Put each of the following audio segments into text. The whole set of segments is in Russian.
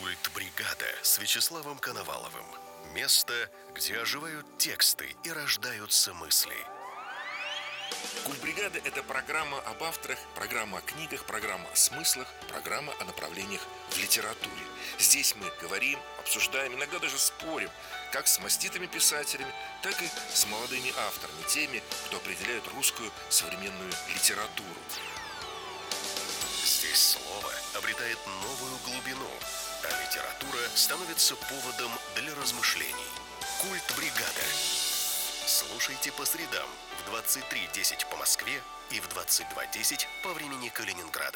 Культ-бригада с Вячеславом Коноваловым. Место, где оживают тексты и рождаются мысли. Культ-бригада – это программа об авторах, программа о книгах, программа о смыслах, программа о направлениях в литературе. Здесь мы говорим, обсуждаем, иногда даже спорим, как с маститыми писателями, так и с молодыми авторами, теми, кто определяет русскую современную литературу. Здесь слово обретает новую глубину, а литература становится поводом для размышлений. Культ-бригада. Слушайте по средам в 23:10 по Москве и в 22:10 по времени Калининграда.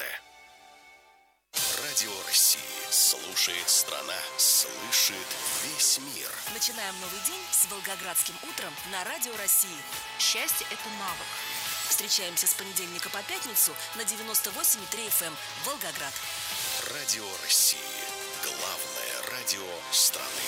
Радио России. Слушает страна, слышит весь мир. Начинаем новый день с Волгоградским утром на Радио России. Счастье – это навык. Встречаемся с понедельника по пятницу на 98,3 FM Волгоград. Радио России. Главное радио страны.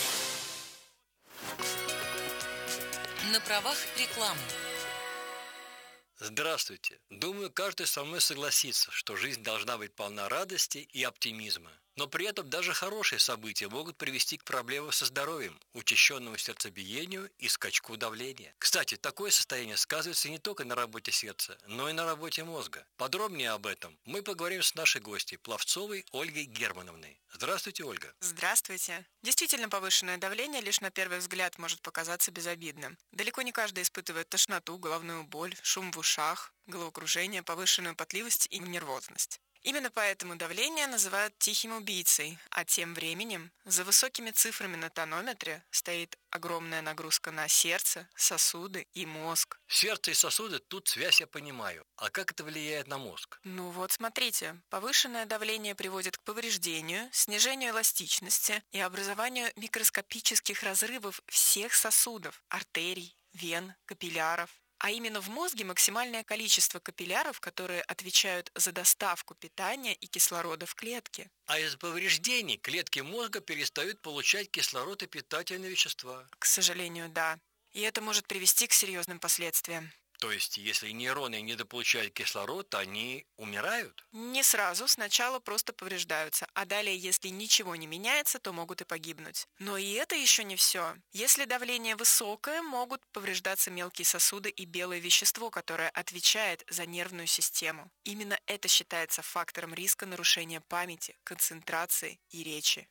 На правах рекламы. Здравствуйте. Думаю, каждый со мной согласится, что жизнь должна быть полна радости и оптимизма. Но при этом даже хорошие события могут привести к проблемам со здоровьем, учащенному сердцебиению и скачку давления. Кстати, такое состояние сказывается не только на работе сердца, но и на работе мозга. Подробнее об этом мы поговорим с нашей гостьей Пловцовой Ольгой Германовной. Здравствуйте, Ольга. Здравствуйте. Действительно, повышенное давление лишь на первый взгляд может показаться безобидным. Далеко не каждый испытывает тошноту, головную боль, шум в ушах, головокружение, повышенную потливость и нервозность. Именно поэтому давление называют тихим убийцей, а тем временем за высокими цифрами на тонометре стоит огромная нагрузка на сердце, сосуды и мозг. Сердце и сосуды, тут связь я понимаю. А как это влияет на мозг? Ну вот смотрите, повышенное давление приводит к повреждению, снижению эластичности и образованию микроскопических разрывов всех сосудов, артерий, вен, капилляров. А именно в мозге максимальное количество капилляров, которые отвечают за доставку питания и кислорода в клетки. А из-за повреждений клетки мозга перестают получать кислород и питательные вещества. К сожалению, да. И это может привести к серьезным последствиям. То есть, если нейроны недополучают кислород, они умирают? Не сразу, сначала просто повреждаются, а далее, если ничего не меняется, то могут и погибнуть. Но и это еще не все. Если давление высокое, могут повреждаться мелкие сосуды и белое вещество, которое отвечает за нервную систему. Именно это считается фактором риска нарушения памяти, концентрации и речи.